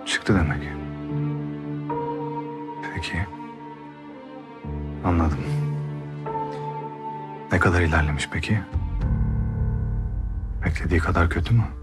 Çıktı demek. Peki. Anladım. Ne kadar ilerlemiş peki? Beklediği kadar kötü mü?